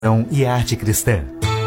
E arte cristã.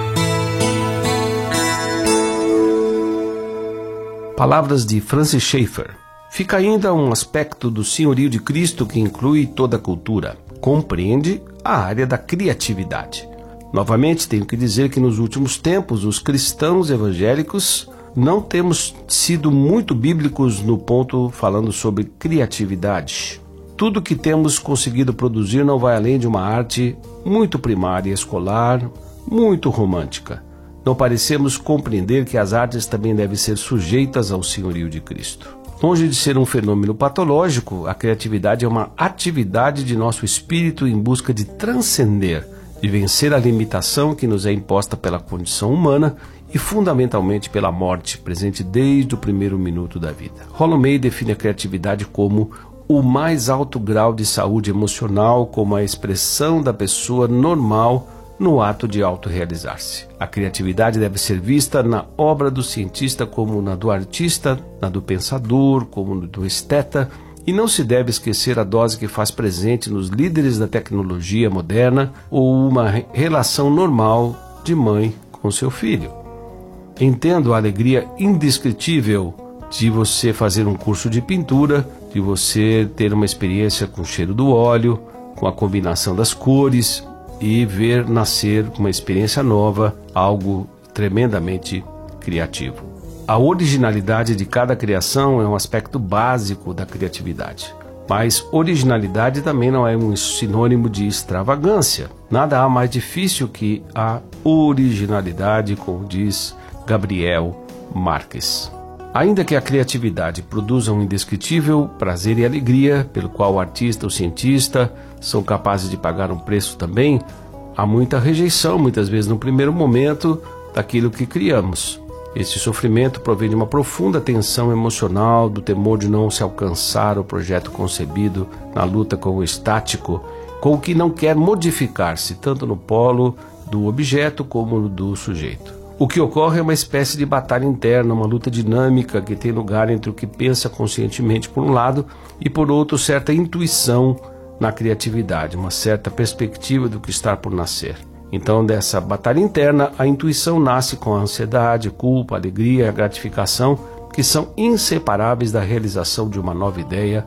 Palavras de Francis Schaeffer. Fica ainda um aspecto do senhorio de Cristo que inclui toda a cultura. Compreende a área da criatividade. Novamente, tenho que dizer que nos últimos tempos, os cristãos evangélicos não temos sido muito bíblicos no ponto falando sobre criatividade. Tudo que temos conseguido produzir não vai além de uma arte muito primária, escolar, muito romântica. Não parecemos compreender que as artes também devem ser sujeitas ao senhorio de Cristo. Longe de ser um fenômeno patológico, a criatividade é uma atividade de nosso espírito em busca de transcender, de vencer a limitação que nos é imposta pela condição humana e fundamentalmente pela morte, presente desde o primeiro minuto da vida. Rollo May define a criatividade como o mais alto grau de saúde emocional, como a expressão da pessoa normal no ato de autorrealizar-se. A criatividade deve ser vista na obra do cientista como na do artista, na do pensador, como no do esteta, e não se deve esquecer a dose que faz presente nos líderes da tecnologia moderna ou uma relação normal de mãe com seu filho. Entendo a alegria indescritível de você fazer um curso de pintura, de você ter uma experiência com o cheiro do óleo, com a combinação das cores e ver nascer uma experiência nova, algo tremendamente criativo. A originalidade de cada criação é um aspecto básico da criatividade. Mas originalidade também não é um sinônimo de extravagância. Nada há mais difícil que a originalidade, como diz Gabriel Marques. Ainda que a criatividade produza um indescritível prazer e alegria, pelo qual o artista ou cientista são capazes de pagar um preço também, há muita rejeição, muitas vezes no primeiro momento, daquilo que criamos. Esse sofrimento provém de uma profunda tensão emocional, do temor de não se alcançar o projeto concebido na luta com o estático, com o que não quer modificar-se, tanto no polo do objeto como no do sujeito. O que ocorre é uma espécie de batalha interna, uma luta dinâmica que tem lugar entre o que pensa conscientemente por um lado e por outro certa intuição na criatividade, uma certa perspectiva do que está por nascer. Então, dessa batalha interna, a intuição nasce com a ansiedade, culpa, alegria e a gratificação, que são inseparáveis da realização de uma nova ideia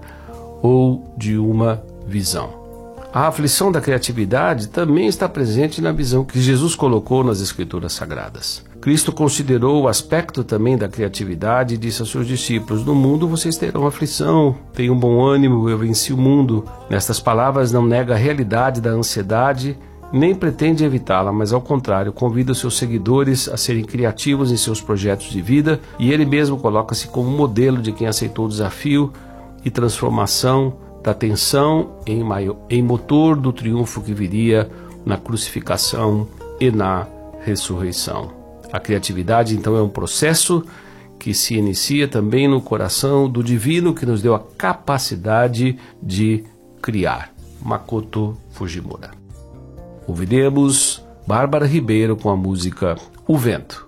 ou de uma visão. A aflição da criatividade também está presente na visão que Jesus colocou nas Escrituras Sagradas. Cristo considerou o aspecto também da criatividade e disse aos seus discípulos: no mundo vocês terão aflição, tenham bom ânimo, eu venci o mundo. Nestas palavras não nega a realidade da ansiedade, nem pretende evitá-la, mas ao contrário, convida os seus seguidores a serem criativos em seus projetos de vida, e ele mesmo coloca-se como modelo de quem aceitou o desafio e transformação da tensão em motor do triunfo que viria na crucificação e na ressurreição. A criatividade, então, é um processo que se inicia também no coração do divino que nos deu a capacidade de criar. Makoto Fujimura. Ouviremos Bárbara Ribeiro com a música O Vento.